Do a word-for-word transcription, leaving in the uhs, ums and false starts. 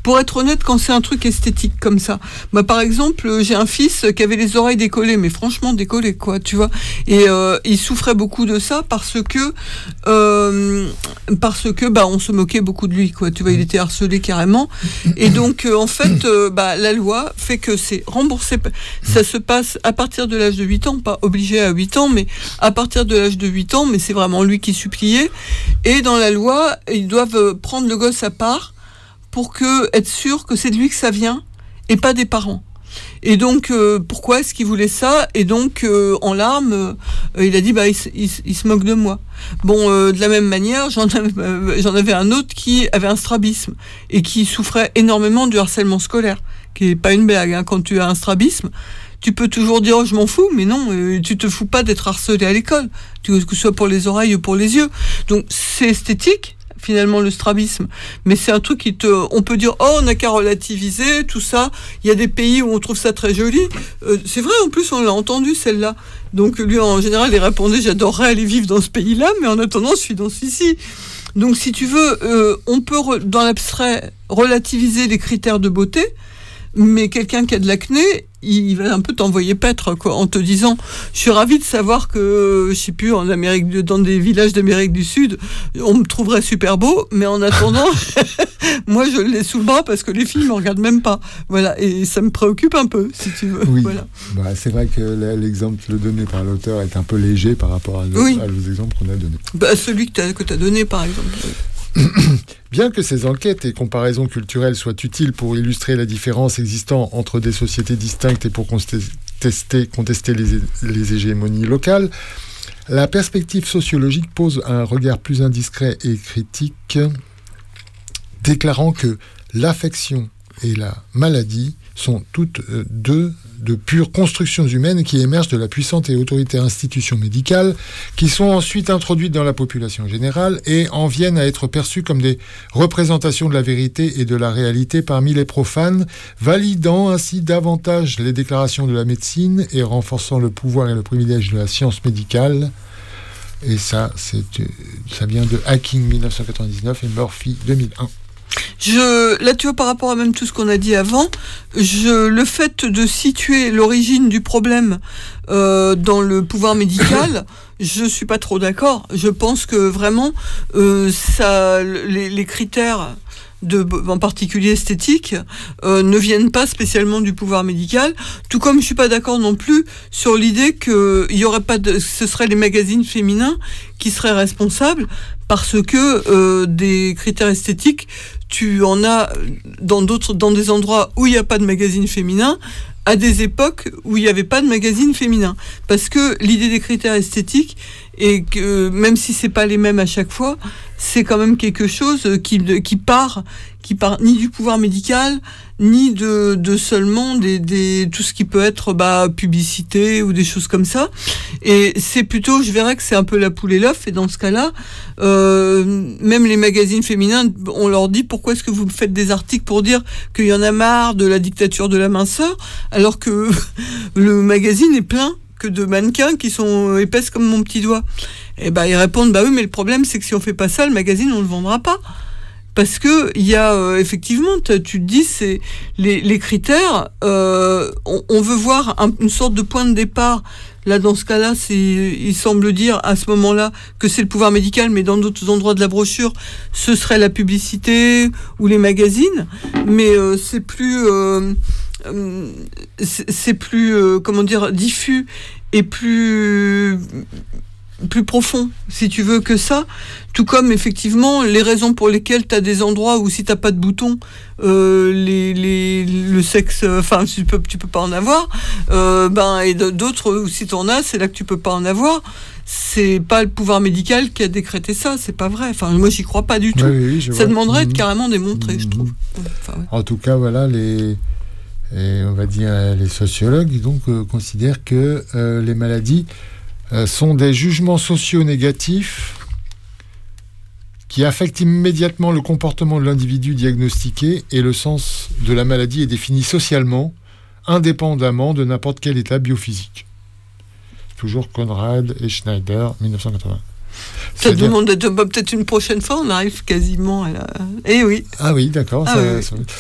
pour être honnête, quand c'est un truc esthétique comme ça. Bah, par exemple, j'ai un fils qui avait les oreilles décollées, mais franchement décollées, quoi, tu vois. Et euh, il souffrait beaucoup de ça parce que, euh, parce que, bah, on se moquait beaucoup de lui, quoi. Tu vois, il était harcelé carrément. Et donc, euh, en fait, euh, bah, la loi fait que c'est remboursé. Ça se passe à partir de l'âge de huit ans, pas obligé à huit ans, mais à partir de l'âge de huit ans, mais c'est vraiment lui qui suppliait. Et dans la loi, ils doivent prendre le gosse à part pour que, être sûr que c'est de lui que ça vient et pas des parents. Et donc, euh, pourquoi est-ce qu'il voulait ça ? Et donc, euh, en larmes, euh, il a dit, bah, il, il, il se moque de moi. Bon, euh, de la même manière, j'en avais, euh, j'en avais un autre qui avait un strabisme et qui souffrait énormément du harcèlement scolaire, qui est pas une blague, hein. Quand tu as un strabisme, tu peux toujours dire, oh, je m'en fous, mais non, euh, tu te fous pas d'être harcelé à l'école, que ce soit pour les oreilles ou pour les yeux. Donc, c'est esthétique, finalement, le strabisme. Mais c'est un truc qui te... On peut dire, oh, on n'a qu'à relativiser, tout ça. Il y a des pays où on trouve ça très joli. Euh, c'est vrai, en plus, on l'a entendu, celle-là. Donc, lui, en général, il répondait, j'adorerais aller vivre dans ce pays-là, mais en attendant, je suis dans celui-ci. Donc, si tu veux, euh, on peut, re- dans l'abstrait, relativiser les critères de beauté, mais quelqu'un qui a de l'acné, il va un peu t'envoyer paître, quoi, en te disant, je suis ravie de savoir que, je sais plus, en Amérique, dans des villages d'Amérique du Sud, on me trouverait super beau, mais en attendant, moi je l'ai sous le bras parce que les filles me regardent même pas. Voilà, et ça me préoccupe un peu, si tu veux. Oui. Voilà. Bah, c'est vrai que l'exemple donné par l'auteur est un peu léger par rapport à, nos, oui. à aux exemples qu'on a donnés. Bah, celui que tu as donné, par exemple. Bien que ces enquêtes et comparaisons culturelles soient utiles pour illustrer la différence existant entre des sociétés distinctes et pour contester, contester les, les hégémonies locales, la perspective sociologique pose un regard plus indiscret et critique, déclarant que l'affection et la maladie sont toutes deux de pures constructions humaines qui émergent de la puissante et autoritaire institution médicale, qui sont ensuite introduites dans la population générale et en viennent à être perçues comme des représentations de la vérité et de la réalité parmi les profanes, validant ainsi davantage les déclarations de la médecine et renforçant le pouvoir et le privilège de la science médicale. Et ça, c'est, ça vient de Hacking dix-neuf cent quatre-vingt-dix-neuf et Murphy deux mille un. Je, là, tu vois, par rapport à même tout ce qu'on a dit avant, je, le fait de situer l'origine du problème euh, dans le pouvoir médical, je suis pas trop d'accord. Je pense que vraiment, euh, ça, les, les critères de, en particulier esthétiques, euh, ne viennent pas spécialement du pouvoir médical. Tout comme je suis pas d'accord non plus sur l'idée que il y aurait pas de, ce seraient les magazines féminins qui seraient responsables parce que euh, des critères esthétiques, tu en as dans d'autres, dans des endroits où il n'y a pas de magazine féminin, à des époques où il n'y avait pas de magazine féminin. Parce que l'idée des critères esthétiques, et que même si c'est pas les mêmes à chaque fois, c'est quand même quelque chose qui, qui part, qui part ni du pouvoir médical, ni de, de seulement des, des, tout ce qui peut être bah, publicité ou des choses comme ça. Et c'est plutôt, je verrais que c'est un peu la poule et l'œuf. Et dans ce cas-là, euh, même les magazines féminins, on leur dit pourquoi est-ce que vous faites des articles pour dire qu'il y en a marre de la dictature de la minceur, alors que le magazine est plein que de mannequins qui sont épaisses comme mon petit doigt. Et ben, ils répondent, bah oui, mais le problème, c'est que si on fait pas ça, le magazine, on le vendra pas. Parce que il y a euh, effectivement, tu te dis, c'est les, les critères. Euh, on, on veut voir un, une sorte de point de départ. Là, dans ce cas-là, c'est, il semble dire à ce moment-là que c'est le pouvoir médical, mais dans d'autres endroits de la brochure, ce serait la publicité ou les magazines. Mais euh, c'est plus, euh, euh, c'est, c'est plus, euh, comment dire, diffus et plus. plus profond, si tu veux, que ça. Tout comme, effectivement, les raisons pour lesquelles tu as des endroits où si tu n'as pas de boutons, euh, les, les, le sexe, enfin, tu peux, tu peux pas en avoir, euh, ben, et d'autres où si tu en as, c'est là que tu peux pas en avoir. C'est pas le pouvoir médical qui a décrété ça, c'est pas vrai. Enfin, moi, j'y crois pas du tout. Oui, oui, ça vois. Demanderait mmh. de carrément démontrer, mmh. je trouve. Enfin, ouais. En tout cas, voilà, les... Et on va dire les sociologues donc, euh, considèrent que euh, les maladies euh, sont des jugements sociaux négatifs qui affectent immédiatement le comportement de l'individu diagnostiqué et le sens de la maladie est défini socialement, indépendamment de n'importe quel état biophysique. Toujours Conrad et Schneider, dix-neuf cent quatre-vingts. Ça demande de, peut-être une prochaine fois, on arrive quasiment à la... Eh oui. Ah oui, d'accord. Ah ça, oui, oui. Ça...